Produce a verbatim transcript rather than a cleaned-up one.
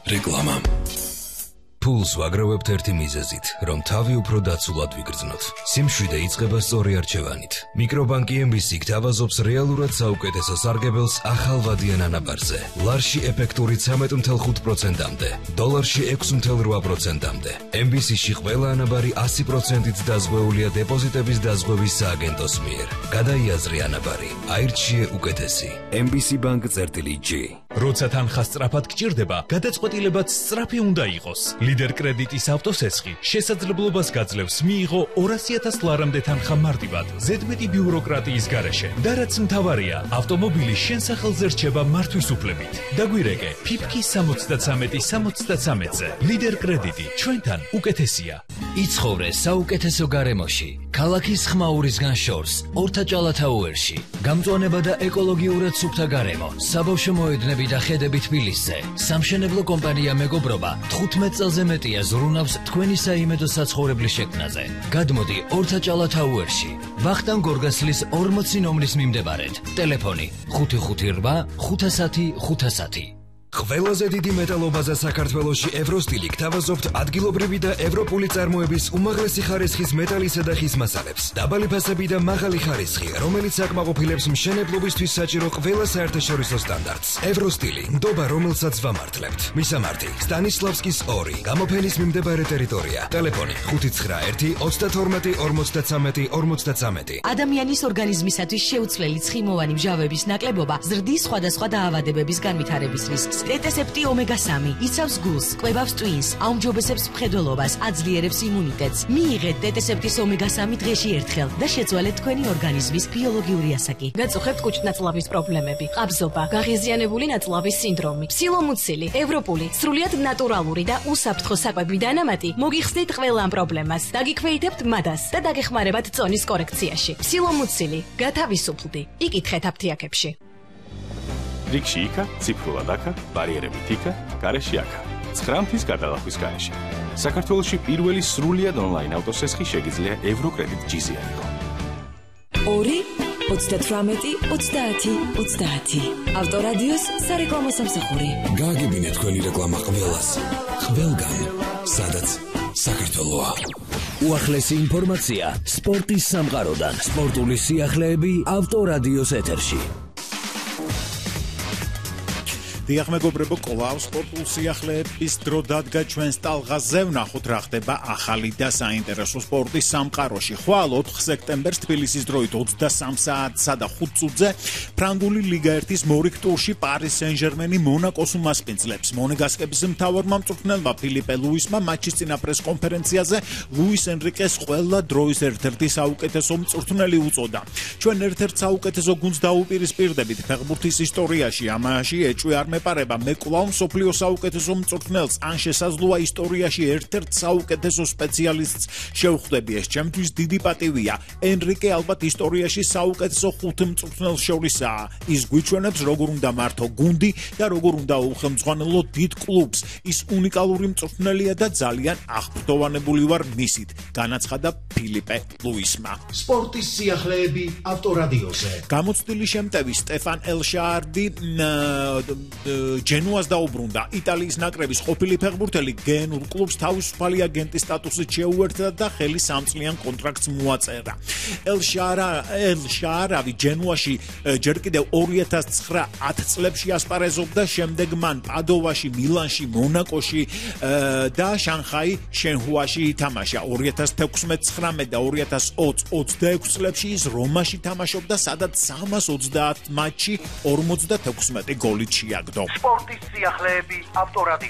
რეკლამა. Pulls ვაგროვებთ ერთი მიზეზით, რომ თავი უფრო დაცულად ვიგრძნოთ. სიმშვიდე იწყება სწორი არჩევანით. მიკრობანკი ემ ბი სი გთავაზობს რეალურად საუკეთესო სარგებელს ახალ ვადიან ანაბარზე. ლარში ეფექტური ცამეტ ათი ათი პროცენტამდე, დოლარში ექვსი ათი რვა პროცენტამდე. ემ ბი სი-ში ყველა ანაბარი ასი პროცენტით დაზღვეულია დეპოზიტების დაზღვევის სააგენტოს მიერ. გადაიაზრე ანაბარი, აირჩიე უკეთესი. ემ ბი სი ბანკ წერტილი ჯი. როცა თანხა სწრაფად გჭირდება, გადაწყვეტილებაც სწრაფი უნდა იყოს. ლიდერ კრედიტის ავტოსესხი შესაძლებლობას გაძლევს მიიღო ორასი ათას ლარამდე თანხა მარტივად, ზედმეტი ბიუროკრატიის გარეშე. და რაც მთავარია, ავტომობილი შენ სახელზე რჩება მართვის უფლებით. დაგვირეკე ფიფკი სამოცდაცამეტი სამოცდაცამეტზე. ლიდერ კრედიტი ჩვენთან უკეთესია. იცხოვრე საუკეთესო გარემოში. ქალაქის ხმაურისგან შორს, ორთაჭალათაუერში. გამწვანება და ეკოლოგიურად სუფთა გარემო. საბავშვო მოედნები და ხედები თბილისზე. სამშენებლო კომპანია მეგობრობა თხუთმეტ წელზე მეტია ზრუნავს თქვენი საიმედო საცხოვრებლის შექმნაზე. გადმოდი ორთაჭალათაუერში. ვახტანგ გორგასლის ორმოცი ნომრის მიმდებარედ. ტელეფონი ხუთი ხუთი რვა ხუთასათი ხუთასათი. ყველაზე დიდი მეტალობაზე საქართველოში ევროსტილი გთავაზობთ ადგილობრივი და ევროპული წარმოების უმაღლესი ხარისხის მეტალისა და ხის მასალებს. დაბალი ფასები და მაღალი ხარისხი, რომელიც აკმაყოფილებს მშენებლობისთვის საჭირო ყველა საერთაშორისო სტანდარტს. ევროსტილი, ნდობა, რომელსაც ვამართლებთ. მისამართი: სტანისლავსკის ორი, გამოფენის მიმდებარე ტერიტორია. ტელეფონი ხუთი ცხრა ერთი ოცდათორმეტი ორმოცდაცამეტი ორმოცდაცამეტი. ადამიანის ორგანიზმისათვის შეუცვლელი ცხიმოვანი მჟავების ნაკლებობა ზრდის სხვადასხვა დაავადებების განვითარების რისკს. ტეტესეპტი ომეგა სამი იცავს გულს, კვებავს ტვინს, აუმჯობესებს მხედველობას, აძლიერებს იმუნიტეტს. მიიღეთ ტეტესეპტის ომეგა სამი დღეში ერთხელ და შეცვალეთ თქვენი ორგანიზმის ბიოლოგიური ასაკი. გაწუხებთ კუჭნაწლავის პრობლემები, ყაბზობა, გაღიზიანებული ნაწლავის სინდრომი, ფსილომუცილი, ევროპული, სრულიად ნატურალური და უსაფრთხო საკვები დანამატი მოგიხსნით ყველა ამ პრობლემას. დაგიქვეითებთ მადას და დაგეხმარებათ წონის კორექციაში. ფსილომუცილი, გათავისუფლდი. იკითხეთ აფთიაქებში. რიგში იქა, ციფრულად აქა, ბარიერებით იქა, გარეშე აქა. ცხრა მთის გადალახვის გარეშე. საქართველოში პირველი სრულიად ონლაინ ავტოსესხი შეგიძლია ევროკრედიტ ჯიზე აიღო. ორი ოცდათვრამეტი ოცდაათი ოცდაათი. ავტორადიოს სარეკლამო სამსახური. გააგებინეთ თქვენი რეკლამა ყველას. ყველგან, სადაც საქართველოა. უახლესი ინფორმაცია სპორტის სამყაროდან. სპორტული სიახლეები ავტორადიოს ეთერში. დიახ მეგობრებო, კვლავ სპორტულ სიახლეების დრო დადგა ჩვენს ტალღაზე. ვნახოთ რა ხდება ახალი და საინტერესო სპორტის სამყაროში. ხვალ ოთხ სექტემბერს თბილისის დროით ოცდასამ საათსა და ხუთ წუთზე ფრანგული ლიგა ერთის მორიგ ტურში პარის სენ-ჟერმენი მონაკოს უმასპინძლებს. მონეგასკების მთავარმა მწვრთნელმა ფილიპე ლუისმა მატჩის წინა პრეს-კონფერენციაზე ლუის ენრიკეს ყველა დროის ერთ-ერთი საუკეთესო მწვრთნელი უწოდა. ჩვენ ერთ-ერთ საუკეთესო გუნდს დაუპირისპირდებით ფეხბურთის ისტორიაში. ამაში ეჭვი არ მეპარება, მე კვლავ მსოფლიოს საუკეთესო მწვრთნელს ან შესაძლოა ისტორიაში ერთ-ერთ საუკეთესო სპეციალისტს შევხვდები. ეს ჩემთვის დიდი პატივია. ენრიკე ალბათ ისტორიაში საუკეთესო ხუთ მწვრთნელს შორისაა. ის გვიჩვენებს როგორ უნდა მართო გუნდი და როგორ უნდა უხელმძღვანელო დიდ კლუბს. ის უნიკალური მწვრთნელია და ძალიან აღფრთოვანებული ვარ მისით, განაცხადა ფილიპე ლუისმა. სპორტის სიახლეები ავტორადიოზე. გამოცდილი შემტევი სტეფან ელშაარდი ჯენუას დაუბრუნდა. იტალიის ნაკრების ყოფილი ფეხბურთელი გენურ კლუბს თავისუფალი აგენტის სტატუსით შეუერთდა და ხელი სამწლიან კონტრაქტს მოაწერა. ელშაარავი ჯენუაში ჯერ კიდევ ორი ათას ცხრა ათ წლებში ასპარეზობდა, შემდეგ მან პადოვაში, მილანში, მონაკოში და შანხაი შენჰუაში ითამაშა. ორი ათას თექვსმეტ ცხრამეტ და ორი ათას ოცი ოცდაექვსი წლებში ის რომაში თამაშობდა, სადაც სამას ოცდაათ მატჩში ორმოცდათექვსმეტი გოლით შეაგდო. სპორტის სიახლეები ავტორადიოზე.